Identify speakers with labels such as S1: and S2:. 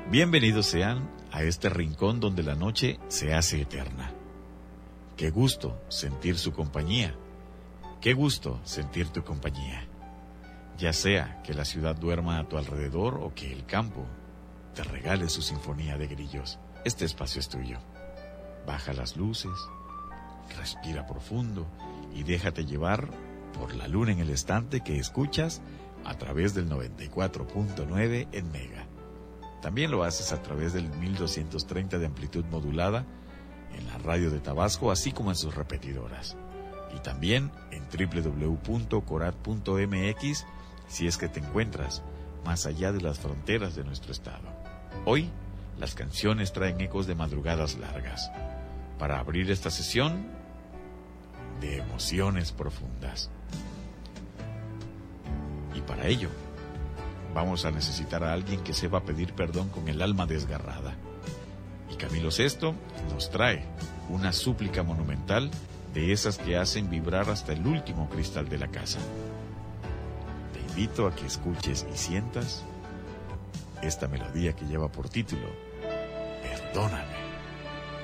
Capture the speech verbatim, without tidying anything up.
S1: Bienvenidos sean a este rincón donde la noche se hace eterna. Qué gusto sentir su compañía. Qué gusto sentir tu compañía. Ya sea que la ciudad duerma a tu alrededor o que el campo te regale su sinfonía de grillos, este espacio es tuyo. Baja las luces, respira profundo y déjate llevar por la luna en el estante que escuchas a través del noventa y cuatro punto nueve en Mega. También lo haces a través del mil doscientos treinta de amplitud modulada en la radio de Tabasco, así como en sus repetidoras. Y también en doble u doble u doble u punto corat punto m x si es que te encuentras más allá de las fronteras de nuestro estado. Hoy, las canciones traen ecos de madrugadas largas, para abrir esta sesión de emociones profundas. Y para ello, vamos a necesitar a alguien que sepa pedir perdón con el alma desgarrada. Y Camilo Sesto nos trae una súplica monumental de esas que hacen vibrar hasta el último cristal de la casa. Te invito a que escuches y sientas esta melodía que lleva por título Perdóname.